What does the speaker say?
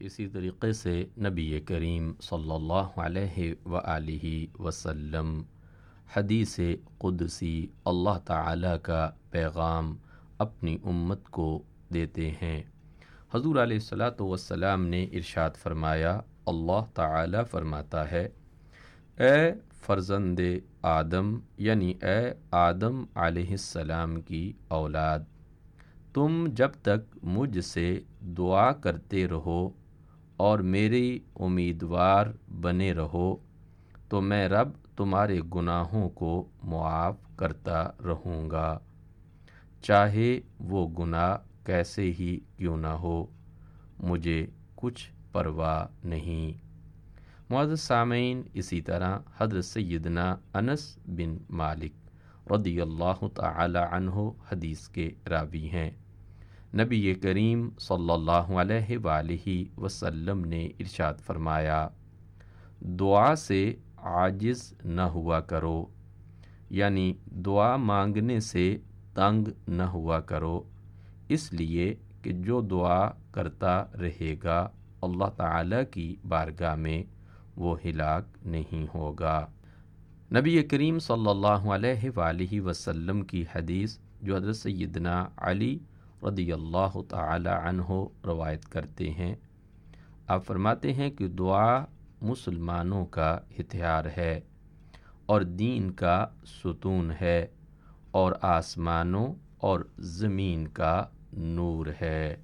اسی طریقے سے نبی کریم صلی اللہ علیہ وآلہ وسلم حدیث قدسی اللہ تعالیٰ کا پیغام اپنی امت کو دیتے ہیں۔ حضور علیہ الصلاۃ والسلام نے ارشاد فرمایا، اللہ تعالیٰ فرماتا ہے، اے فرزند آدم یعنی اے آدم علیہ السلام کی اولاد، تم جب تک مجھ سے دعا کرتے رہو اور میری امیدوار بنے رہو تو میں رب تمہارے گناہوں کو معاف کرتا رہوں گا، چاہے وہ گناہ کیسے ہی کیوں نہ ہو، مجھے کچھ پرواہ نہیں۔ معزز سامعین، اسی طرح حضرت سیدنا انس بن مالک رضی اللہ تعالی عنہ حدیث کے راوی ہیں۔ نبی کریم صلی اللہ علیہ وآلہ وسلم نے ارشاد فرمایا، دعا سے عاجز نہ ہوا کرو، یعنی دعا مانگنے سے تنگ نہ ہوا کرو، اس لیے کہ جو دعا کرتا رہے گا اللہ تعالیٰ کی بارگاہ میں وہ ہلاک نہیں ہوگا۔ نبی کریم صلی اللہ علیہ وآلہ وسلم کی حدیث جو حضرت سیدنا علی رضی اللہ تعالی عنہ روایت کرتے ہیں، آپ فرماتے ہیں کہ دعا مسلمانوں کا ہتھیار ہے اور دین کا ستون ہے اور آسمانوں اور زمین کا نور ہے۔